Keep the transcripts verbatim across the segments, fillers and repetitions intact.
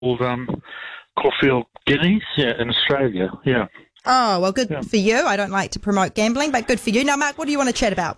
called um, Caulfield Guineas, yeah, in Australia, yeah. Oh, well, good yeah. for you. I don't like to promote gambling, but good for you. Now, Mark, what do you want to chat about?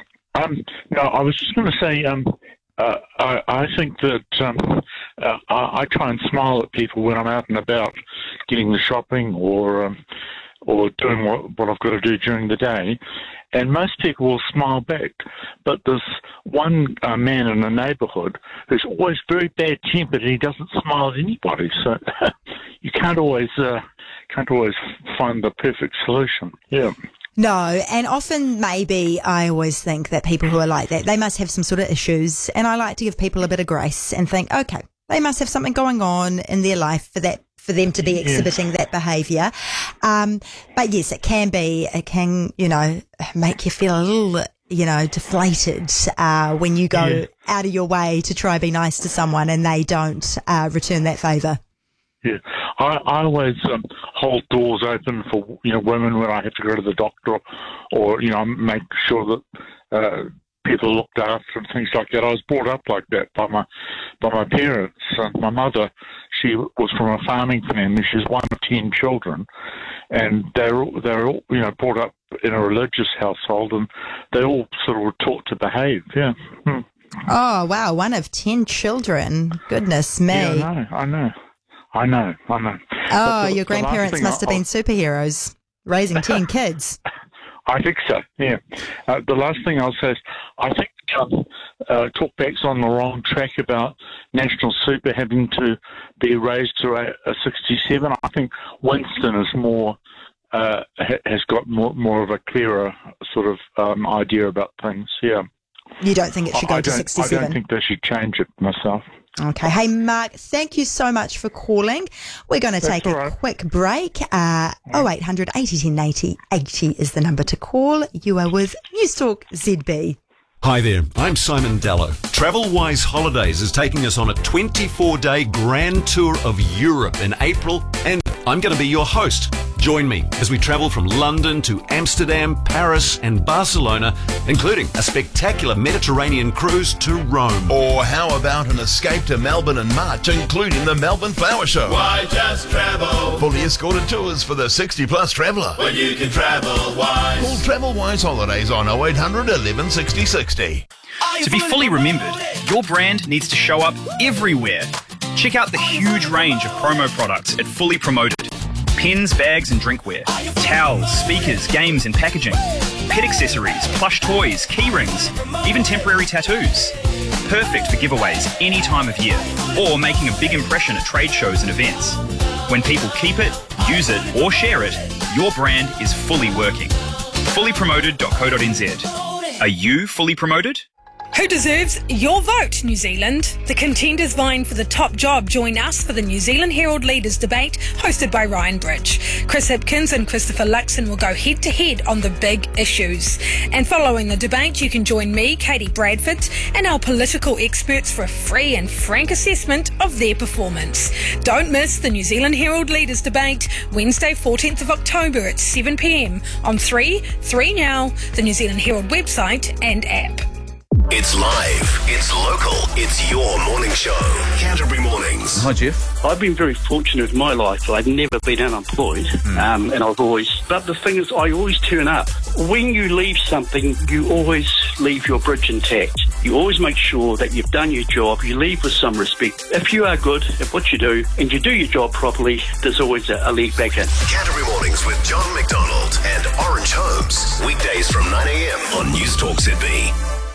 Um, no, I was just going to say, um, uh, I, I think that um, uh, I, I try and smile at people when I'm out and about, getting the shopping or um, or doing what, what I've got to do during the day, and most people will smile back. But there's one uh, man in the neighbourhood who's always very bad-tempered, and he doesn't smile at anybody. So you can't always uh, can't always find the perfect solution. Yeah. No, and often maybe I always think that people who are like that, they must have some sort of issues, and I like to give people a bit of grace and think, okay, they must have something going on in their life for that, for them to be exhibiting yeah. that behaviour. Um, but yes, it can be, it can, you know, make you feel a little, you know, deflated, uh, when you go yeah. out of your way to try and be nice to someone and they don't, uh, return that favour. Yeah, I, I always um, hold doors open for, you know, women when I have to go to the doctor, or, you know, make sure that uh, people are looked after and things like that. I was brought up like that by my by my parents. Uh, my mother, she was from a farming family. She's one of ten children, and they're they're all, you know, brought up in a religious household, and they all sort of were taught to behave. Yeah. Hmm. Oh wow, one of ten children. Goodness me. Yeah, I know. I know. I know, I know. Oh, the, your grandparents must have I, been superheroes, raising ten kids. I think so, yeah. Uh, the last thing I'll say is, I think um, uh, Talkback's on the wrong track about National Super having to be raised to a, a sixty-seven. I think Winston is more, uh, ha, has got more, more of a clearer sort of um, idea about things, yeah. You don't think it should go I to sixty-seven? I don't think they should change it myself. Okay. Hey, Mark, thank you so much for calling. We're going to That's take a right. quick break. Uh, oh eight hundred eighty ten eighty eighty is the number to call. You are with News Talk Z B. Hi there, I'm Simon Dallow. TravelWise Holidays is taking us on a twenty-four day grand tour of Europe in April, and I'm going to be your host. Join me as we travel from London to Amsterdam, Paris and Barcelona, including a spectacular Mediterranean cruise to Rome. Or how about an escape to Melbourne in March, including the Melbourne Flower Show? Why just travel? Fully escorted tours for the sixty plus traveller. When you can travel wise. Call TravelWise Holidays on oh eight hundred eleven sixty sixty. To be fully remembered, your brand needs to show up everywhere. Check out the huge range of promo products at Fully Promoted. Pens, bags and drinkware, towels, speakers, games and packaging, pet accessories, plush toys, key rings, even temporary tattoos. Perfect for giveaways any time of year, or making a big impression at trade shows and events. When people keep it, use it or share it, your brand is fully working. fully promoted dot co dot n z. Are you fully promoted? Who deserves your vote, New Zealand? The contenders vying for the top job join us for the New Zealand Herald Leaders Debate, hosted by Ryan Bridge. Chris Hipkins and Christopher Luxon will go head-to-head on the big issues. And following the debate, you can join me, Katie Bradford, and our political experts for a free and frank assessment of their performance. Don't miss the New Zealand Herald Leaders Debate, Wednesday, fourteenth of October at seven p m on three, three Now, the New Zealand Herald website and app. It's live, it's local, it's your morning show. Canterbury Mornings. Hi, Jeff. I've been very fortunate in my life. I've never been unemployed, mm. um, and I've always... But the thing is, I always turn up. When you leave something, you always leave your bridge intact. You always make sure that you've done your job. You leave with some respect. If you are good at what you do, and you do your job properly, there's always a, a leg back in. Canterbury Mornings with John McDonald and Orange Holmes. Weekdays from nine a m on News Talk Z B.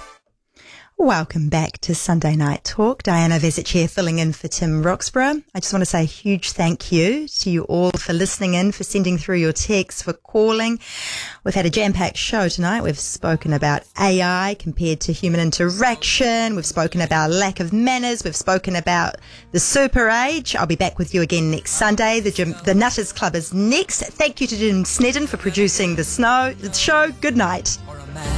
Welcome back to Sunday Night Talk. Diana Vezic here, filling in for Tim Roxburgh. I just want to say a huge thank you to you all for listening in, for sending through your texts, for calling. We've had a jam-packed show tonight. We've spoken about A I compared to human interaction. We've spoken about lack of manners. We've spoken about the super age. I'll be back with you again next Sunday. The, Jim, the Nutters Club is next. Thank you to Jim Snedden for producing the, snow, the show. Good night.